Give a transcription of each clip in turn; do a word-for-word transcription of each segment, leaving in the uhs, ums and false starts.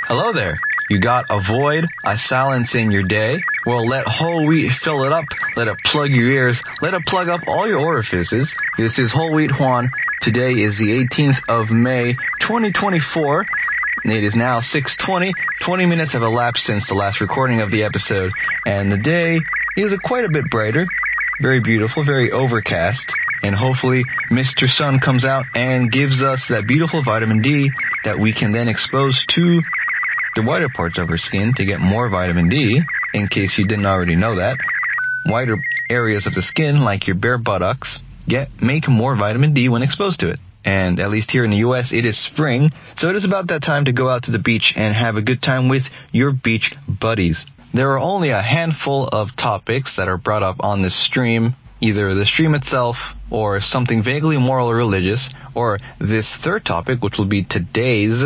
Hello there. You got a void, a silence in your day? Well, let whole wheat fill it up. Let it plug your ears. Let it plug up all your orifices. This is Whole Wheat Juan. Today is the eighteenth of May, twenty twenty-four. It is now six twenty. twenty minutes have elapsed since the last recording of the episode, and the day is quite a bit brighter. Very beautiful, very overcast. And hopefully Mister Sun comes out and gives us that beautiful vitamin D that we can then expose to the whiter parts of our skin to get more vitamin D, in case you didn't already know that. Whiter areas of the skin, like your bare buttocks, get make more vitamin D when exposed to it. And at least here in the U S, it is spring, so it is about that time to go out to the beach and have a good time with your beach buddies. There are only a handful of topics that are brought up on this stream, either the stream itself or something vaguely moral or religious, or this third topic, which will be today's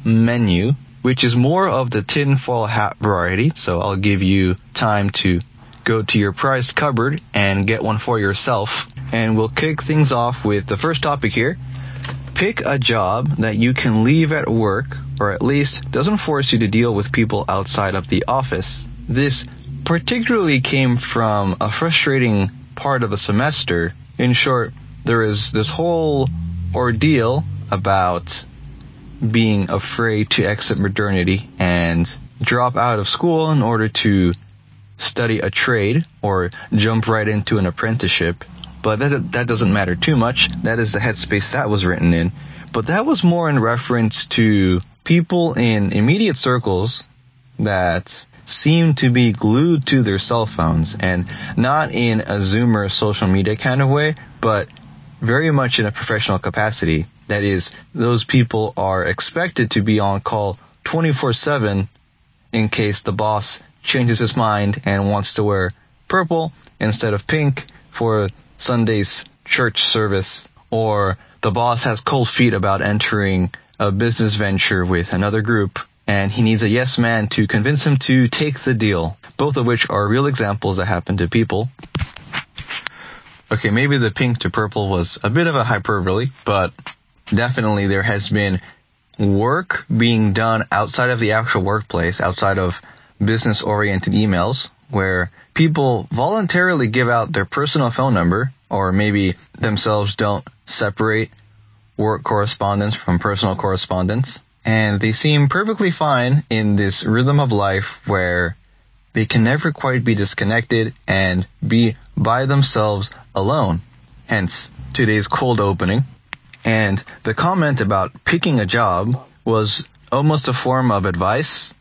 menu, which is more of the tinfoil hat variety. So I'll give you time to go to your prized cupboard and get one for yourself. And we'll kick things off with the first topic here. Pick a job that you can leave at work, or at least doesn't force you to deal with people outside of the office. This particularly came from a frustrating part of the semester. In short, there is this whole ordeal about being afraid to exit modernity and drop out of school in order to study a trade or jump right into an apprenticeship. But that that doesn't matter too much. That is the headspace that was written in. But that was more in reference to people in immediate circles that seem to be glued to their cell phones, and not in a Zoomer social media kind of way, but very much in a professional capacity. That is, those people are expected to be on call twenty-four seven in case the boss changes his mind and wants to wear purple instead of pink for Sunday's church service, or the boss has cold feet about entering a business venture with another group and he needs a yes man to convince him to take the deal. Both of which are real examples that happen to people. Okay, maybe the pink to purple was a bit of a hyperbole, but definitely there has been work being done outside of the actual workplace, outside of business-oriented emails, where people voluntarily give out their personal phone number, or maybe themselves don't separate work correspondence from personal correspondence. And they seem perfectly fine in this rhythm of life where they can never quite be disconnected and be by themselves alone. Hence, today's cold opening. And the comment about picking a job was almost a form of advice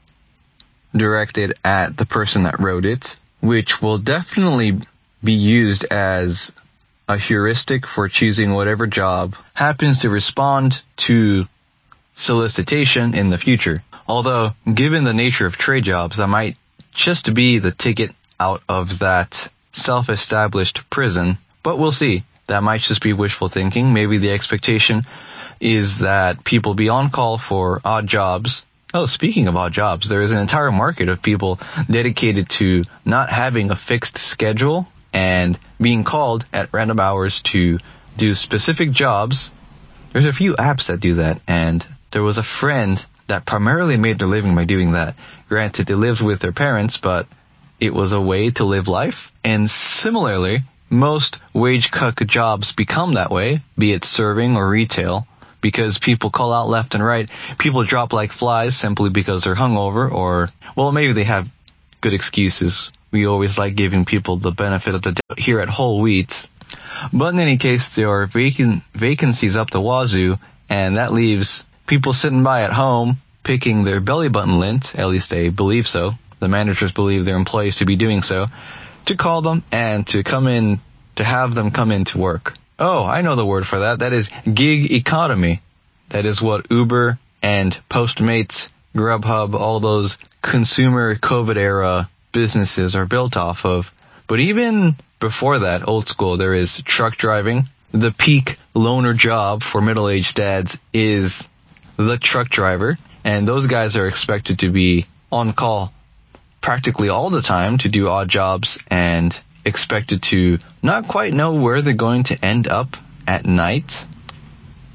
directed at the person that wrote it, which will definitely be used as a heuristic for choosing whatever job happens to respond to solicitation in the future. Although, given the nature of trade jobs, that might just be the ticket out of that self-established prison. But we'll see. That might just be wishful thinking. Maybe the expectation is that people be on call for odd jobs. Oh, speaking of odd jobs, there is an entire market of people dedicated to not having a fixed schedule and being called at random hours to do specific jobs. There's a few apps that do that, and there was a friend that primarily made their living by doing that. Granted, they lived with their parents, but it was a way to live life. And similarly, most wage-cut jobs become that way, be it serving or retail, because people call out left and right. People drop like flies simply because they're hungover, or, well, maybe they have good excuses. We always like giving people the benefit of the doubt here at Whole Wheat. But in any case, there are vacant vacancies up the wazoo, and that leaves people sitting by at home picking their belly button lint, at least they believe so. The managers believe their employees to be doing so, to call them and to come in, to have them come in to work. Oh, I know the word for that. That is gig economy. That is what Uber and Postmates, Grubhub, all those consumer COVID era businesses are built off of. But even before that, old school, there is truck driving. The peak loner job for middle-aged dads is the truck driver. And those guys are expected to be on call practically all the time to do odd jobs and expected to not quite know where they're going to end up at night.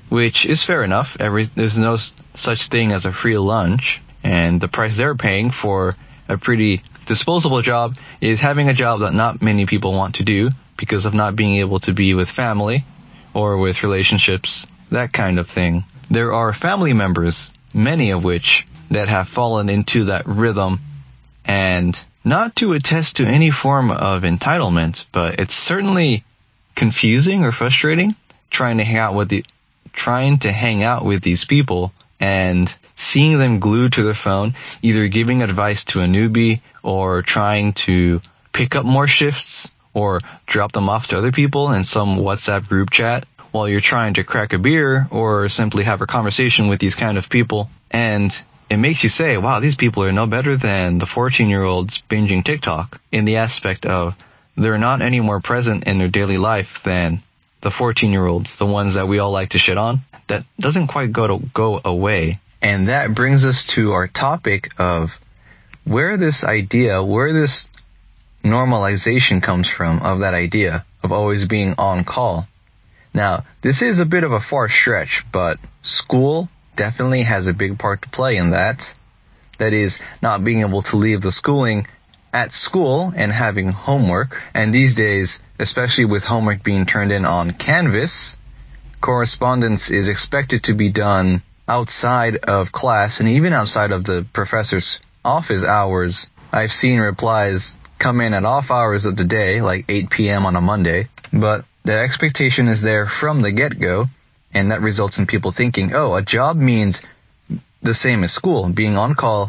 which is fair enough. Every, there's no such thing as a free lunch, and the price they're paying for a pretty disposable job is having a job that not many people want to do because of not being able to be with family or with relationships, that kind of thing. There are family members, many of which, that have fallen into that rhythm, and not to attest to any form of entitlement, but it's certainly confusing or frustrating trying to hang out with the trying to hang out with these people and seeing them glued to their phone, either giving advice to a newbie or trying to pick up more shifts or drop them off to other people in some WhatsApp group chat while you're trying to crack a beer or simply have a conversation with these kind of people. And it makes you say, wow, these people are no better than the fourteen-year-olds binging TikTok in the aspect of they're not any more present in their daily life than the fourteen-year-olds, the ones that we all like to shit on. That doesn't quite go to go away. And that brings us to our topic of where this idea, where this normalization comes from of that idea of always being on call. Now, this is a bit of a far stretch, but school definitely has a big part to play in that. That is, not being able to leave the schooling at school and having homework. And these days, especially with homework being turned in on Canvas, correspondence is expected to be done outside of class and even outside of the professor's office hours. I've seen replies come in at off hours of the day, like eight p.m. on a Monday, but the expectation is there from the get-go, and that results in people thinking, oh, a job means the same as school, being on call,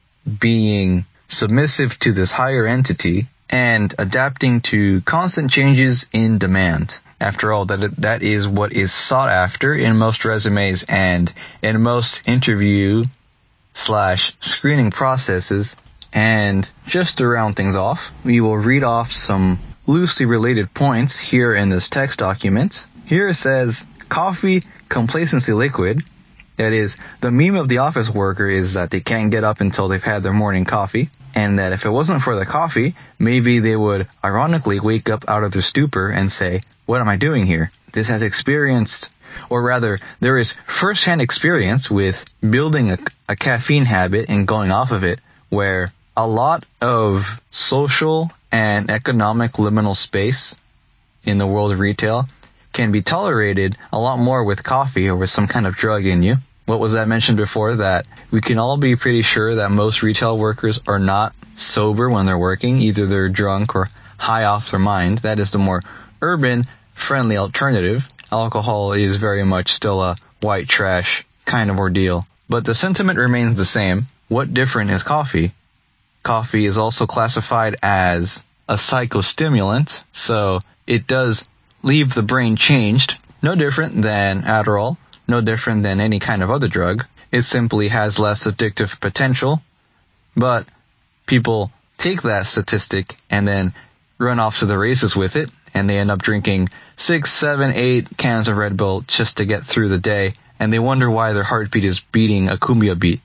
being submissive to this higher entity, and adapting to constant changes in demand. After all, that that is what is sought after in most resumes and in most interview slash screening processes. And just to round things off, we will read off some loosely related points here in this text document. Here it says, coffee, complacency liquid. That is, the meme of the office worker is that they can't get up until they've had their morning coffee, and that if it wasn't for the coffee, maybe they would ironically wake up out of their stupor and say, what am I doing here? This has experienced, or rather, there is first-hand experience with building a, a caffeine habit and going off of it, where a lot of social and economic liminal space in the world of retail can be tolerated a lot more with coffee or with some kind of drug in you. What was that mentioned before? That we can all be pretty sure that most retail workers are not sober when they're working. Either they're drunk or high off their mind. That is the more urban, friendly alternative. Alcohol is very much still a white trash kind of ordeal. But the sentiment remains the same. What different is coffee? Coffee is also classified as a psychostimulant, so it does leave the brain changed. No different than Adderall, no different than any kind of other drug. It simply has less addictive potential, but people take that statistic and then run off to the races with it, and they end up drinking six, seven, eight cans of Red Bull just to get through the day, and they wonder why their heartbeat is beating a cumbia beat.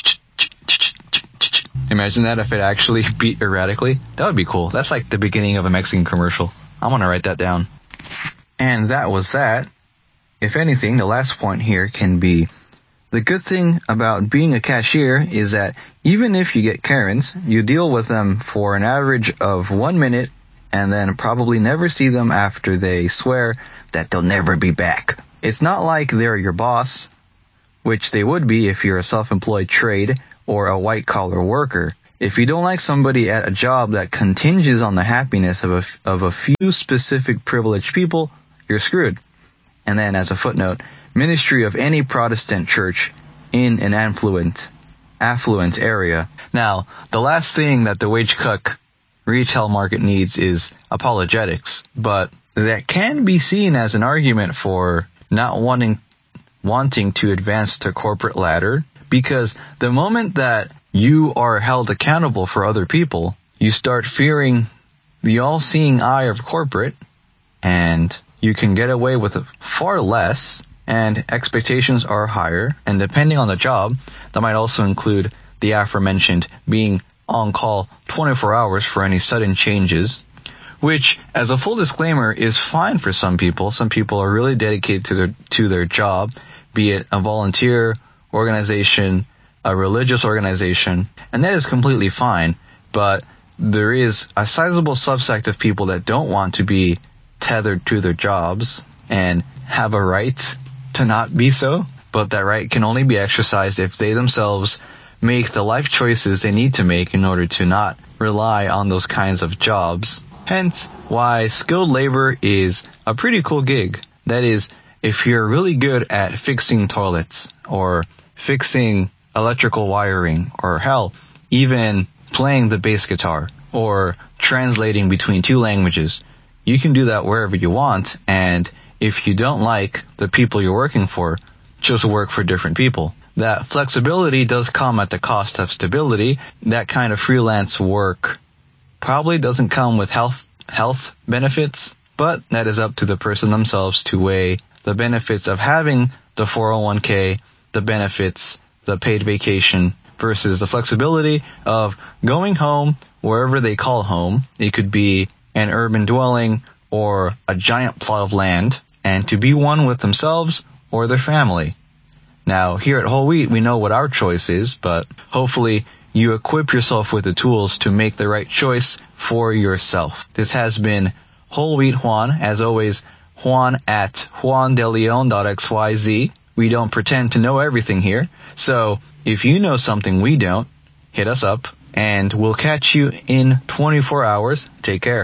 Imagine that if it actually beat erratically. That would be cool. That's like the beginning of a Mexican commercial. I'm gonna write that down. And that was that. If anything, the last point here can be, the good thing about being a cashier is that even if you get Karens, you deal with them for an average of one minute and then probably never see them after they swear that they'll never be back. It's not like they're your boss, which they would be if you're a self-employed trade or a white-collar worker. If you don't like somebody at a job that continges on the happiness of a, of a few specific privileged people, you're screwed. And then as a footnote, ministry of any Protestant church in an affluent, affluent area. Now, the last thing that the wage cuck retail market needs is apologetics, but that can be seen as an argument for not wanting, wanting to advance the corporate ladder, because the moment that you are held accountable for other people, you start fearing the all-seeing eye of corporate, and you can get away with far less, and expectations are higher, and depending on the job, that might also include the aforementioned being on call twenty-four hours for any sudden changes, which, as a full disclaimer, is fine for some people. Some people are really dedicated to their to their job, be it a volunteer organization, a religious organization, and that is completely fine. But there is a sizable subsect of people that don't want to be tethered to their jobs and have a right to not be so, but that right can only be exercised if they themselves make the life choices they need to make in order to not rely on those kinds of jobs. Hence why skilled labor is a pretty cool gig. That is, if you're really good at fixing toilets or fixing electrical wiring, or hell, even playing the bass guitar or translating between two languages, you can do that wherever you want. And if you don't like the people you're working for, just work for different people. That flexibility does come at the cost of stability. That kind of freelance work probably doesn't come with health health benefits, but that is up to the person themselves to weigh the benefits of having the four oh one k, the benefits, the paid vacation, versus the flexibility of going home wherever they call home. It could be an urban dwelling or a giant plot of land, and to be one with themselves or their family. Now, here at Whole Wheat, we know what our choice is, but hopefully you equip yourself with the tools to make the right choice for yourself. This has been Whole Wheat Juan. As always, Juan at juan de leon dot x y z. We don't pretend to know everything here, so if you know something we don't, hit us up, and we'll catch you in twenty-four hours. Take care.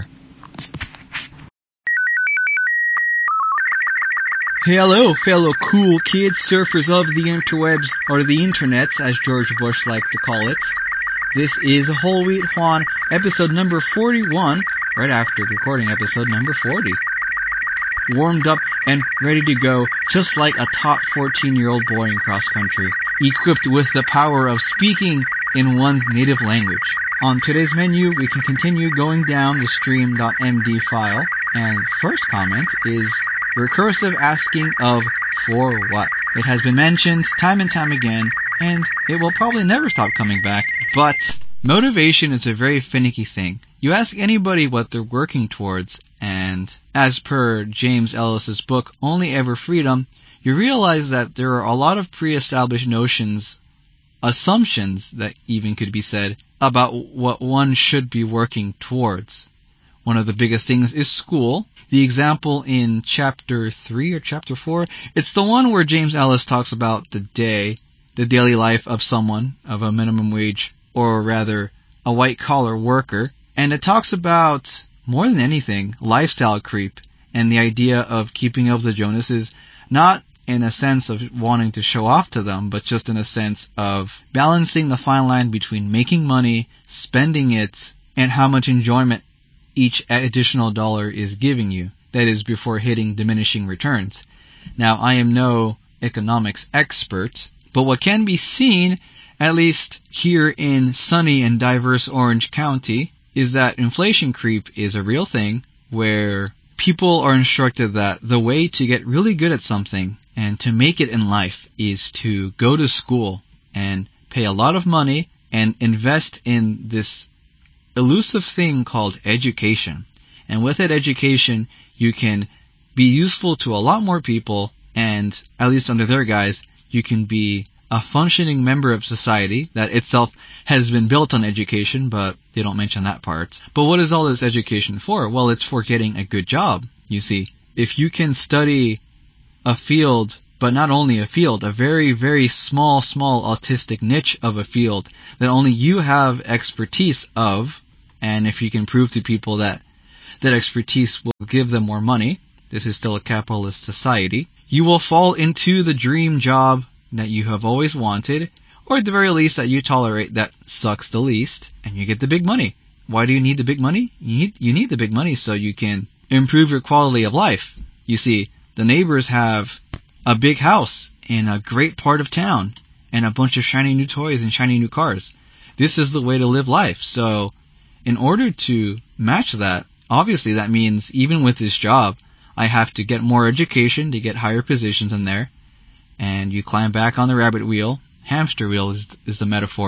Hello, fellow cool kids, surfers of the interwebs, or the internets, as George Bush liked to call it. This is Whole Wheat Juan, episode number forty-one, right after recording episode number forty. Warmed up and ready to go, just like a top fourteen-year-old boy in cross-country, equipped with the power of speaking in one's native language. On today's menu, we can continue going down the stream dot m d file, and first comment is recursive asking of for what. It has been mentioned time and time again, and it will probably never stop coming back, but motivation is a very finicky thing. You ask anybody what they're working towards, and as per James Ellis's book, Only Ever Freedom, you realize that there are a lot of pre-established notions, assumptions that even could be said, about what one should be working towards. One of the biggest things is school. The example in chapter three or chapter four, it's the one where James Ellis talks about the day, the daily life of someone, of a minimum wage, or rather, a white-collar worker. And it talks about, more than anything, lifestyle creep and the idea of keeping up with the Jonases, not in a sense of wanting to show off to them, but just in a sense of balancing the fine line between making money, spending it, and how much enjoyment each additional dollar is giving you. That is, before hitting diminishing returns. Now, I am no economics expert, but what can be seen, at least here in sunny and diverse Orange County, is that inflation creep is a real thing, where people are instructed that the way to get really good at something and to make it in life is to go to school and pay a lot of money and invest in this elusive thing called education. And with that education, you can be useful to a lot more people, and at least under their guise, you can be a functioning member of society that itself has been built on education, but they don't mention that part. But what is all this education for? Well, it's for getting a good job. You see, if you can study a field, but not only a field, a very, very small, small autistic niche of a field that only you have expertise of, and if you can prove to people that that expertise will give them more money, this is still a capitalist society, you will fall into the dream job that you have always wanted, or at the very least that you tolerate that sucks the least, and you get the big money. Why do you need the big money? You need, you need the big money so you can improve your quality of life. You see, the neighbors have a big house in a great part of town, and a bunch of shiny new toys and shiny new cars. This is the way to live life. So, in order to match that, obviously that means even with this job, I have to get more education to get higher positions in there. And you climb back on the rabbit wheel, hamster wheel is, is the metaphor,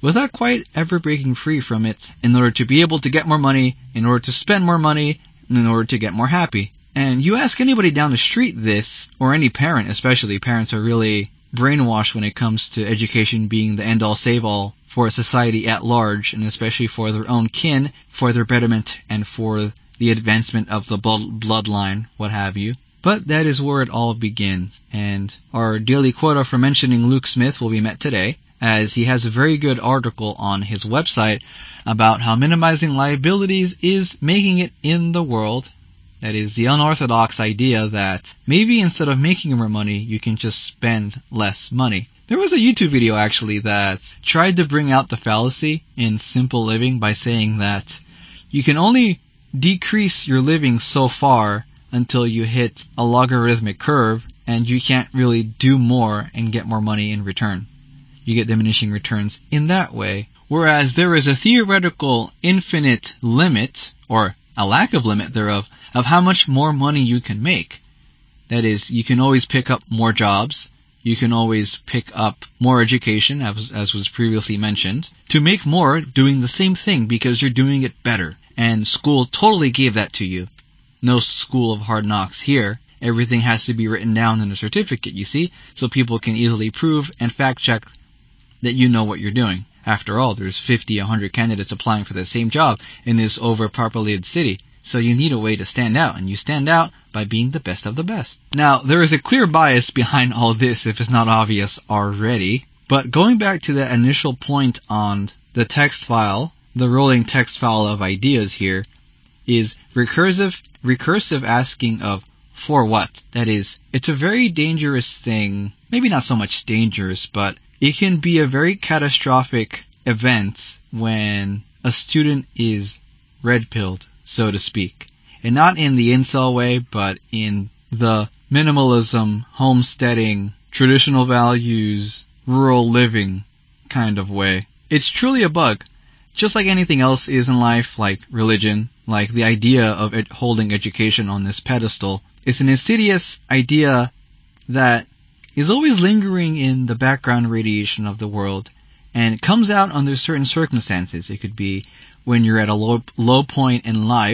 without quite ever breaking free from it in order to be able to get more money, in order to spend more money, and in order to get more happy. And you ask anybody down the street this, or any parent especially, parents are really brainwashed when it comes to education being the end-all, save-all for society at large, and especially for their own kin, for their betterment, and for the advancement of the bloodline, what have you. But that is where it all begins, and our daily quota for mentioning Luke Smith will be met today, as he has a very good article on his website about how minimizing liabilities is making it in the world. That is the unorthodox idea that maybe instead of making more money, you can just spend less money. There was a YouTube video actually that tried to bring out the fallacy in simple living by saying that you can only decrease your living so far until you hit a logarithmic curve, and you can't really do more and get more money in return. You get diminishing returns in that way. Whereas there is a theoretical infinite limit, or a lack of limit thereof, of how much more money you can make. That is, you can always pick up more jobs, you can always pick up more education, as, as was previously mentioned, to make more doing the same thing because you're doing it better. And school totally gave that to you. No school of hard knocks here. Everything has to be written down in a certificate, you see, so people can easily prove and fact-check that you know what you're doing. After all, there's fifty, one hundred candidates applying for the same job in this overpopulated city, so you need a way to stand out, and you stand out by being the best of the best. Now, there is a clear bias behind all this if it's not obvious already, but going back to that initial point on the text file, the rolling text file of ideas here, is recursive recursive asking of for what. That is, it's a very dangerous thing, maybe not so much dangerous, but it can be a very catastrophic event when a student is red-pilled, so to speak. And not in the incel way, but in the minimalism, homesteading, traditional values, rural living kind of way. It's truly a bug. Just like anything else is in life, like religion, like the idea of it holding education on this pedestal, it's an insidious idea that is always lingering in the background radiation of the world, and it comes out under certain circumstances. It could be when you're at a low, low point in life,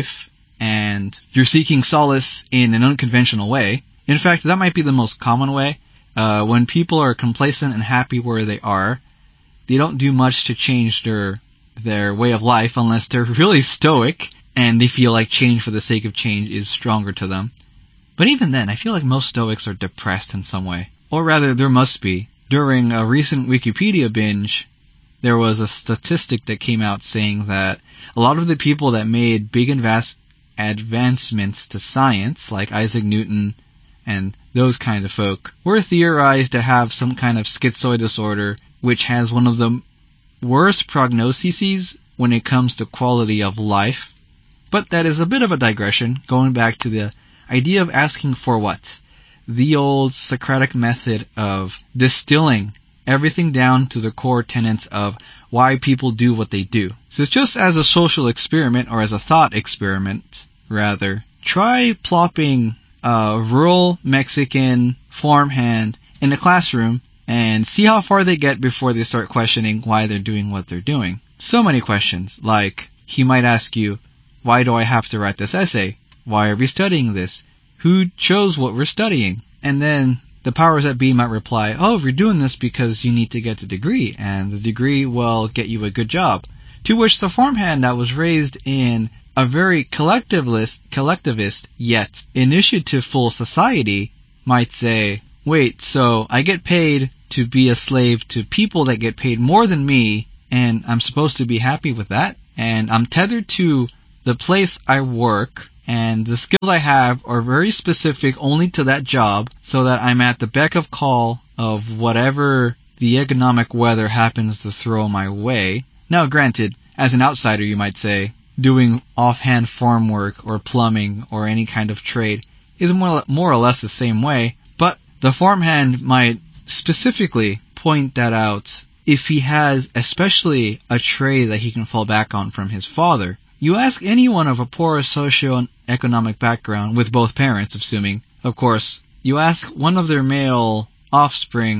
and you're seeking solace in an unconventional way. In fact, that might be the most common way. Uh, when people are complacent and happy where they are, they don't do much to change their their way of life unless they're really stoic and they feel like change for the sake of change is stronger to them. But even then, I feel like most stoics are depressed in some way. Or rather, there must be. During a recent Wikipedia binge, there was a statistic that came out saying that a lot of the people that made big invest advancements to science, like Isaac Newton and those kind of folk, were theorized to have some kind of schizoid disorder, which has one of the worst prognoses when it comes to quality of life. But that is a bit of a digression, going back to the idea of asking for what? The old Socratic method of distilling everything down to the core tenets of why people do what they do. So just as a social experiment, or as a thought experiment, rather, try plopping a rural Mexican farmhand in a classroom and see how far they get before they start questioning why they're doing what they're doing. So many questions, like he might ask you, why do I have to write this essay? Why are we studying this? Who chose what we're studying? And then the powers that be might reply, oh, we're doing this because you need to get the degree, and the degree will get you a good job. To which the farmhand that was raised in a very collectivist, collectivist yet initiativeful society might say, wait, so I get paid to be a slave to people that get paid more than me, and I'm supposed to be happy with that? And I'm tethered to the place I work, and the skills I have are very specific only to that job, so that I'm at the beck of call of whatever the economic weather happens to throw my way. Now, granted, as an outsider, you might say, doing offhand farm work or plumbing or any kind of trade is more, more or less the same way, but the farmhand might specifically point that out if he has especially a trade that he can fall back on from his father. You ask anyone of a poor socio-economic background with both parents, assuming, of course, you ask one of their male offspring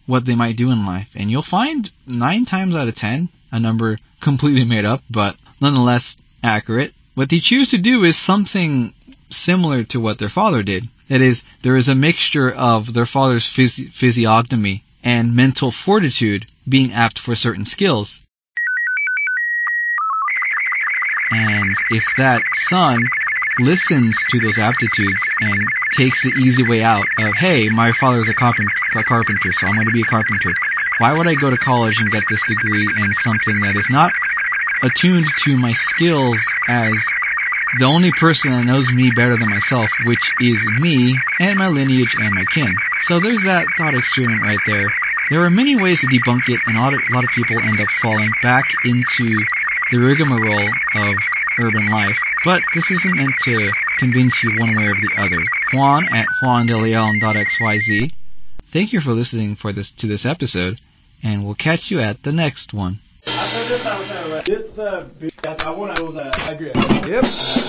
what they might do in life. And you'll find nine times out of ten, a number completely made up, but nonetheless accurate, what they choose to do is something similar to what their father did. That is, there is a mixture of their father's phys- physiognomy and mental fortitude being apt for certain skills. And if that son listens to those aptitudes and takes the easy way out of, hey, my father's a, carpent- a carpenter, so I'm going to be a carpenter. Why would I go to college and get this degree in something that is not attuned to my skills as the only person that knows me better than myself, which is me and my lineage and my kin? So there's that thought experiment right there. There are many ways to debunk it, and a lot of, a lot of people end up falling back into the rigmarole of urban life. But this isn't meant to convince you one way or the other. Juan at juan de leon dot x y z. Thank you for listening for this to this episode, and we'll catch you at the next one. Yep.